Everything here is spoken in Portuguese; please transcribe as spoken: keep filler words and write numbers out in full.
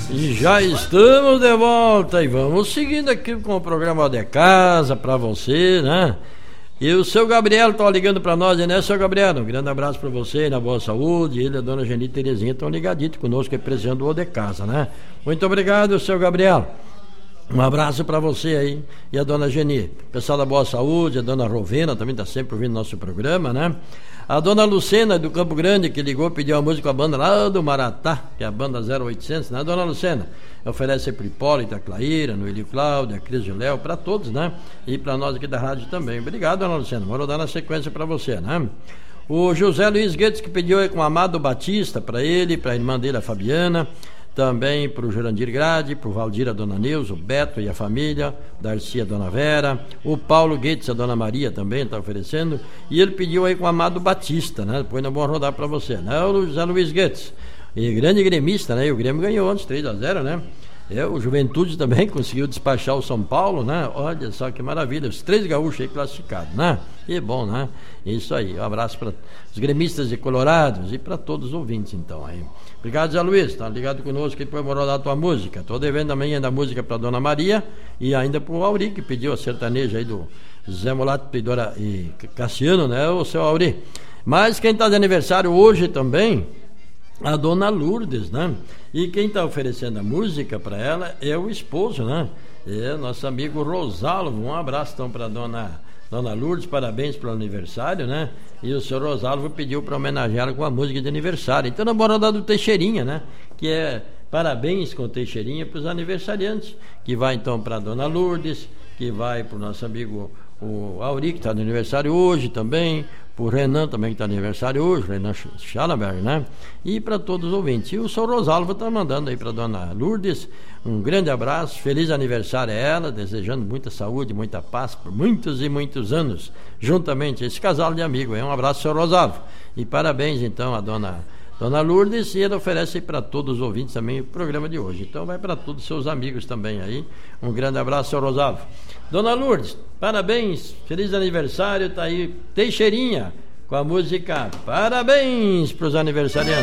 E já estamos de volta e vamos seguindo aqui com o programa de casa para você, né? E o seu Gabriel tá ligando para nós, né, seu Gabriel? Um grande abraço para você, na boa saúde. Ele e a dona Geni Terezinha estão ligaditos conosco, representando o de casa, né? Muito obrigado, seu Gabriel. Um abraço para você aí e a dona Geni. Pessoal da Boa Saúde, a dona Rovena também está sempre ouvindo nosso programa, né? A dona Lucena do Campo Grande, que ligou, pediu a música com a banda lá do Maratá, que é a banda zero oitocentos, né, dona Lucena? Oferece para Hipólito, a Claíra, Noeli Cláudia, a Cris e Léo, para todos, né? E para nós aqui da rádio também. Obrigado, dona Lucena. Vou dar na sequência para você, né? O José Luiz Guedes, que pediu aí com o Amado Batista, para ele, para a irmã dele, a Fabiana. Também para o Jurandir Grade, para o Valdir, a dona Neuza, o Beto e a família, Darcy, a dona Vera, o Paulo Guedes, a dona Maria também está oferecendo, e ele pediu aí com o Amado Batista, né? Depois nós vamos rodar para você, né? O José Luiz Guedes, e grande gremista, né? E o Grêmio ganhou antes, três a zero, né? É, o Juventude também conseguiu despachar o São Paulo, né? Olha só que maravilha, os três gaúchos aí classificados, né? Que bom, né? Isso aí, um abraço para os gremistas de Colorados e para todos os ouvintes, então, aí. Obrigado, Zé Luiz, tá ligado conosco que depois morou lá a tua música. Tô devendo também ainda a música para Dona Maria e ainda para o Auri, que pediu a sertaneja aí do Zé Molato e Cassiano, né? O seu Auri. Mas quem tá de aniversário hoje também, a dona Lourdes, né? E quem está oferecendo a música para ela é o esposo, né? É nosso amigo Rosalvo. Um abraço então para dona dona Lourdes, parabéns pelo aniversário, né? E o senhor Rosalvo pediu para homenageá-la com a música de aniversário. Então na morada do Teixeirinha, né? Que é parabéns com o Teixeirinha para os aniversariantes, que vai então para dona Lourdes, que vai para o nosso amigo o Auri, que está de aniversário hoje também, o Renan também que está de aniversário hoje, Renan Schallenberg, né? E para todos os ouvintes. E o senhor Rosalvo está mandando aí para dona Lourdes um grande abraço, feliz aniversário a ela, desejando muita saúde, muita paz por muitos e muitos anos, juntamente esse casal de amigos. Um abraço, senhor Rosalvo. E parabéns então a dona Dona Lourdes, e ele oferece para todos os ouvintes também o programa de hoje. Então vai para todos os seus amigos também aí. Um grande abraço, senhor Rosalvo. Dona Lourdes, parabéns, feliz aniversário, tá aí Teixeirinha com a música Parabéns para os aniversariantes.